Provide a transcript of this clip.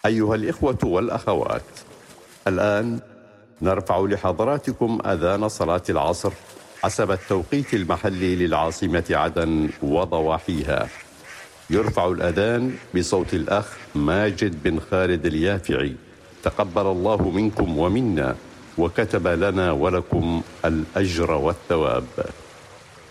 أيها الإخوة والأخوات، الآن نرفع لحضراتكم أذان صلاة العصر حسب التوقيت المحلي للعاصمة عدن وضواحيها. يرفع الأذان بصوت الأخ ماجد بن خالد اليافعي، تقبل الله منكم ومنا وكتب لنا ولكم الأجر والثواب.